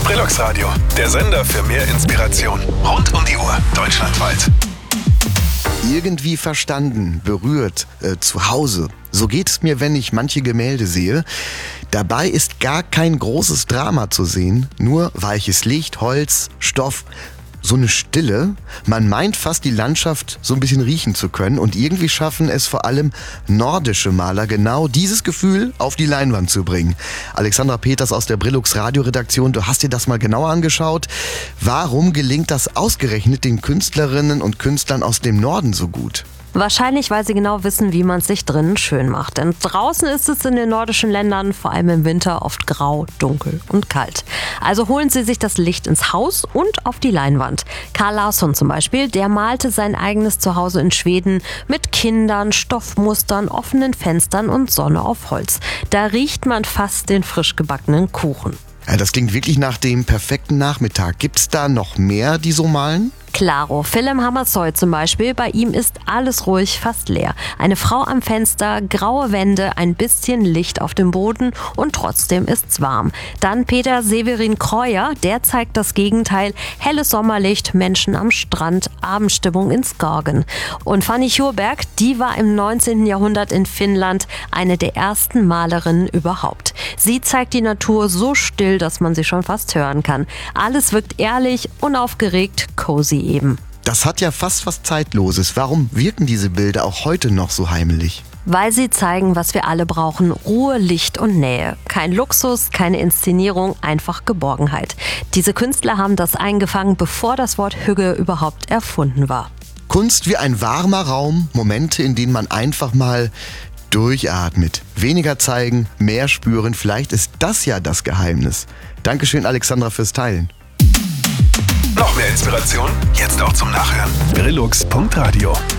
Brillux Radio, der Sender für mehr Inspiration. Rund um die Uhr, deutschlandweit. Irgendwie verstanden, berührt, zu Hause. So geht es mir, wenn ich manche Gemälde sehe. Dabei ist gar kein großes Drama zu sehen, nur weiches Licht, Holz, Stoff. So eine Stille. Man meint fast, die Landschaft so ein bisschen riechen zu können. Und irgendwie schaffen es vor allem nordische Maler genau dieses Gefühl auf die Leinwand zu bringen. Alexandra Peters aus der Brillux Radioredaktion, du hast dir das mal genauer angeschaut. Warum gelingt das ausgerechnet den Künstlerinnen und Künstlern aus dem Norden so gut? Wahrscheinlich, weil sie genau wissen, wie man es sich drinnen schön macht. Denn draußen ist es in den nordischen Ländern, vor allem im Winter, oft grau, dunkel und kalt. Also holen sie sich das Licht ins Haus und auf die Leinwand. Carl Larsson zum Beispiel, der malte sein eigenes Zuhause in Schweden mit Kindern, Stoffmustern, offenen Fenstern und Sonne auf Holz. Da riecht man fast den frisch gebackenen Kuchen. Ja, das klingt wirklich nach dem perfekten Nachmittag. Gibt's da noch mehr, die so malen? Klaro, Philipp Hammershøi zum Beispiel, bei ihm ist alles ruhig, fast leer. Eine Frau am Fenster, graue Wände, ein bisschen Licht auf dem Boden und trotzdem ist's warm. Dann Peter Severin Kreuer, der zeigt das Gegenteil, helles Sommerlicht, Menschen am Strand, Abendstimmung in Skagen. Und Fanny Sjöberg, die war im 19. Jahrhundert in Finnland eine der ersten Malerinnen überhaupt. Sie zeigt die Natur so still, dass man sie schon fast hören kann. Alles wirkt ehrlich, unaufgeregt, cozy eben. Das hat ja fast was Zeitloses. Warum wirken diese Bilder auch heute noch so heimelig? Weil sie zeigen, was wir alle brauchen. Ruhe, Licht und Nähe. Kein Luxus, keine Inszenierung, einfach Geborgenheit. Diese Künstler haben das eingefangen, bevor das Wort Hügge überhaupt erfunden war. Kunst wie ein warmer Raum, Momente, in denen man einfach mal durchatmet. Weniger zeigen, mehr spüren. Vielleicht ist das ja das Geheimnis. Dankeschön, Alexandra, fürs Teilen. Noch mehr Inspiration? Jetzt auch zum Nachhören. Brillux.radio